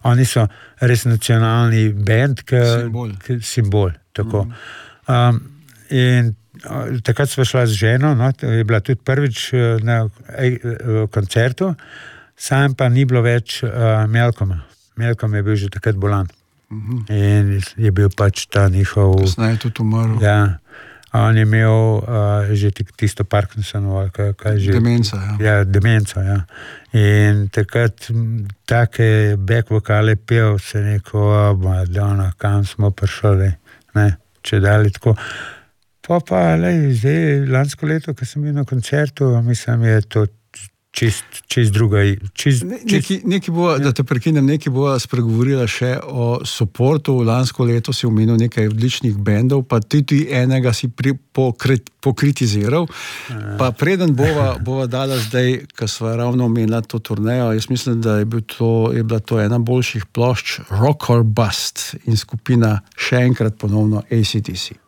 oni so res nacionalni band, simbol, tako. In takrat sva šla z ženo, no, je bila tudi prvič na koncertu, sam pa ni bilo več Malcolma. Malcolm je bil že takrat bolan. In je bil pač ta njihov... Kasneje tudi umrl. Ja, on je imel že tisto Parkinsonovo, kaj že... Demenca, ja. Ja, demenco, ja. In takrat take back vokale pel se neko, Madonna, kam smo prišli, ne, če dali tako. Pa, zdaj, lansko leto, ko sem bil na koncertu, mislim, je to čist druga... Nekaj bo, da te prekinem, nekaj bo spregovorila še o supportu. Lansko leto si omenil nekaj odličnih bendov, pa tudi enega si pokritiziral. Pa preden bova dala zdaj, ko sva ravno omenila to turnejo, jaz mislim, da je bila to ena boljših plošč Rock or Bust in skupina še enkrat ponovno AC/DC.